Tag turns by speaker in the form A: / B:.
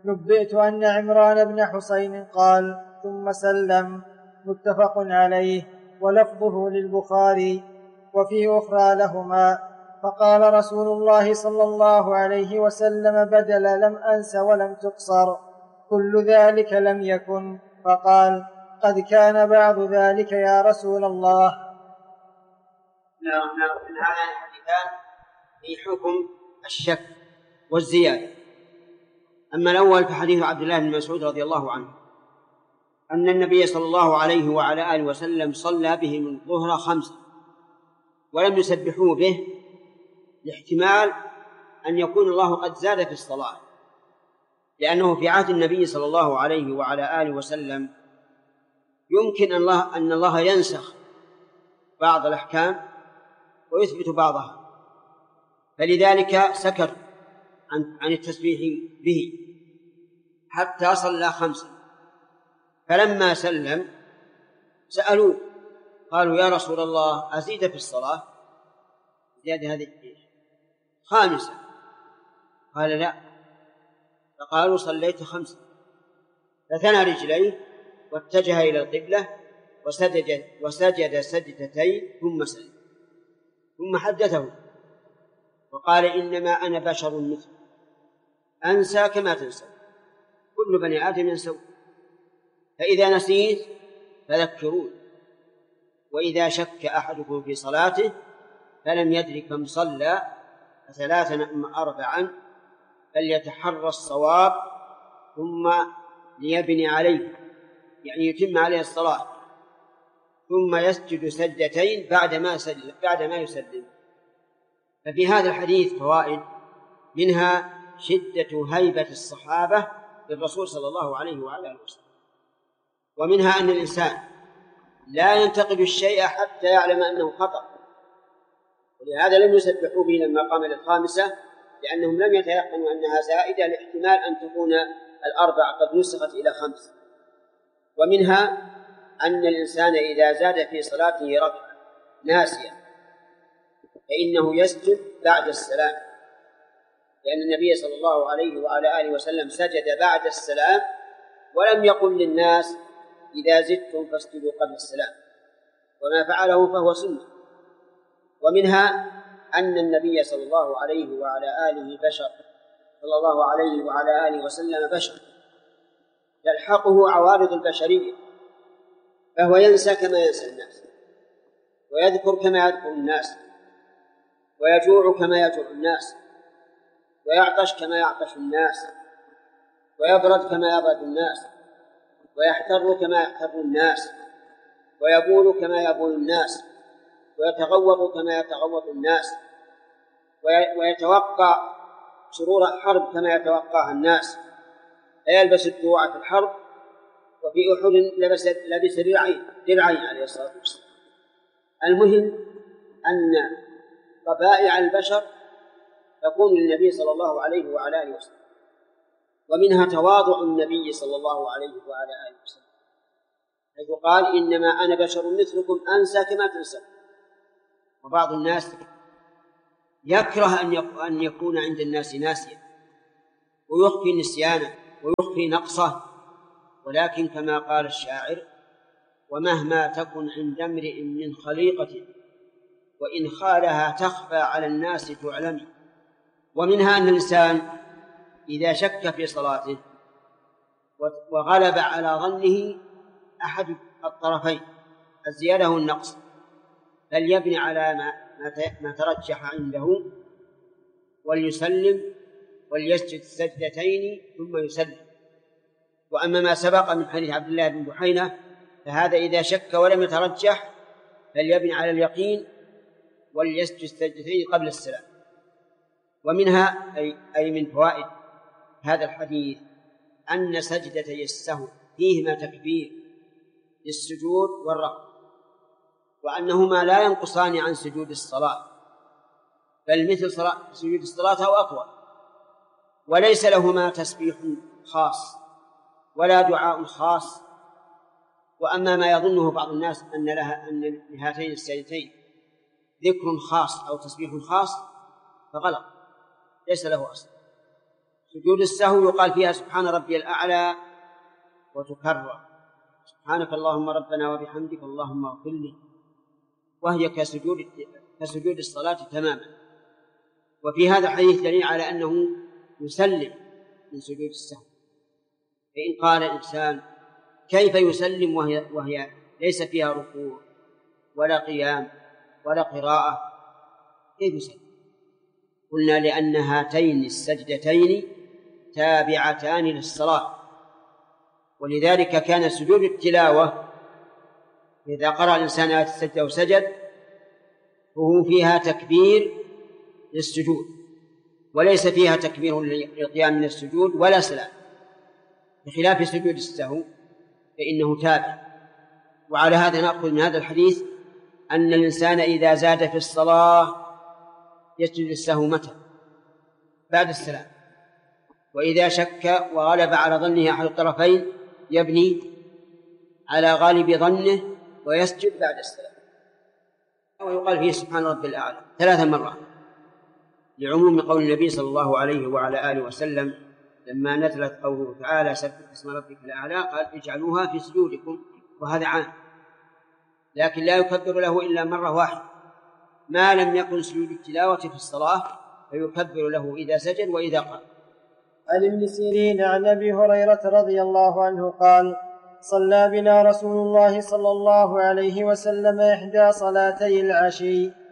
A: نبئت أن عمران بن حسين قال ثم سلم. متفق عليه، ولفظه للبخاري. وفي أخرى لهما: فقال رسول الله صلى الله عليه وسلم بدل لم أنس ولم تقصر، كل ذلك لم يكن. فقال: قد كان بعض ذلك يا رسول الله.
B: من هذا الحديثان في حكم الشك والزيادة. أما الأول فحديث عبد الله بن مسعود رضي الله عنه أن النبي صلى الله عليه وعلى آله وسلم صلى بهم الظهر 5 ولم يسبحوا به، لاحتمال أن يكون الله قد زاد في الصلاة، لأنه في عهد النبي صلى الله عليه وعلى آله وسلم يمكن أن الله ينسخ بعض الأحكام ويثبت بعضها، فلذلك سكت عن التسبيح به حتى صلى 5. فلما سلم سألوه قالوا: يا رسول الله أزيد في الصلاة؟ زيادة هذه 5. قال: لا. فقالوا: صليت 5. فثنى رجليه واتجه إلى القبلة وسجد سجدتين ثم سلم، ثم حدثه وقال: إنما أنا بشر مثل أنسى كما تنسى، كل بني آدم ينسون، فإذا نسيت فذكرون، وإذا شك أحدكم في صلاته فلم يدرك كم صلى 3 أم 4 فليتحرى الصواب ثم ليبني عليه، يعني يتم عليه الصلاة، ثم يسجد سجدتين بعد ما يسلم. ففي هذا الحديث فوائد، منها شدة هيبة الصحابة للرسول صلى الله عليه وعلى آله وسلم، ومنها أن الإنسان لا ينتقد الشيء حتى يعلم أنه خطأ، ولهذا لم يسبحوا به لما قام لل5 لأنهم لم يتيقنوا أنها زائدة، لاحتمال أن تكون 4 قد نسخت إلى 5. ومنها أن الإنسان إذا زاد في صلاته ركعة ناسيا فإنه يسجد بعد السلام، لأن النبي صلى الله عليه وعلى آله وسلم سجد بعد السلام ولم يقل للناس: إذا زدتم فاسجدوا قبل السلام، وما فعله فهو سنة. ومنها أن النبي صلى الله عليه وعلى آله وسلم بشر تلحقه عوارض البشرية، فهو ينسى كما ينسى الناس، ويذكر كما يذكر الناس، ويجوع كما يجوع الناس، ويعطش كما يعطش الناس، ويبرد كما يبرد الناس، ويحتر كما يحتر الناس، ويبول كما يبول الناس، ويتغوط كما يتغوط الناس، ويتوقع شرور الحرب كما يتوقعها الناس، فيلبس الدروع في الحرب، وفي أحد لبس درعين عليه الصلاة والسلام. المهم أن طبائع البشر تكون للنبي صلى الله عليه وعلى آله وسلم، ومنها تواضع النبي صلى الله عليه وعلى آله وسلم، حيث قال: إنما أنا بشر مثلكم أنسى كما تنسى. وبعض الناس يكره أن يكون عند الناس ناسيا ويخفي نسيانه ويخفي نقصه، ولكن كما قال الشاعر: ومهما تكن عند امرئ من خليقة وإن خالها تخفى على الناس تعلم. ومنها أن الإنسان إذا شك في صلاته وغلب على ظنه أحد الطرفين الزيادة والنقص فليبني على ما ترجح عنده وليسلم وليسجد سجدتين ثم يسلم. وأما ما سبق من حديث عبد الله بن بحينة فهذا إذا شك ولم يترجح فليبني على اليقين وليسجد سجدتين قبل السلام. ومنها أي من فوائد هذا الحديث أن سجدتي السهو فيهما تكبير للسجود والرفع، وأنهما لا ينقصان عن سجود الصلاة، بل مثل سجود الصلاة أو أطول، وليس لهما تسبيح خاص ولا دعاء خاص. وأما ما يظنه بعض الناس أن لهاتين السجدتين ذكر خاص أو تسبيح خاص فغلط، ليس له أصل. سجود السهو يقال فيها سبحان ربي الأعلى وتكرر سبحانك اللهم ربنا وبحمدك اللهم اغفر لي، وهي كسجود الصلاة تماما. وفي هذا الحديث دليل على أنه يسلم من سجود السهو. فإن قال الإنسان كيف يسلم وهي ليس فيها ركوع ولا قيام ولا قراءة، كيف يسلم؟ قلنا لأن هاتين السجدتين تابعتان للصلاة، ولذلك كان سجود التلاوة إذا قرأ الإنسان آية السجدة وسجد فهو فيها تكبير للسجود، وليس فيها تكبير للقيام من السجود ولا سلام، بخلاف سجود السهو فإنه تابع. وعلى هذا نأخذ من هذا الحديث أن الإنسان إذا زاد في الصلاة يسجد السهو متى؟ بعد السلام. وإذا شك وغلب على ظنه أحد الطرفين يبني على غالب ظنه ويسجد بعد السلام. ويقال فيه سبحان ربي الأعلى 3 مرات لعموم قول النبي صلى الله عليه وعلى آله وسلم لما نزلت قوله تعالى سبح اسم ربك الأعلى قال اجعلوها في سجودكم، وهذا عام، لكن لا يكبر له إلا مرة واحدة ما لم يكن سجود التلاوة في الصلاة، فيكبر له إذا سجد وإذا قام.
A: عن ابن سيرين عن أبي هريرة رضي الله عنه قال صلى بنا رسول الله صلى الله عليه وسلم 1 صلاتي العشي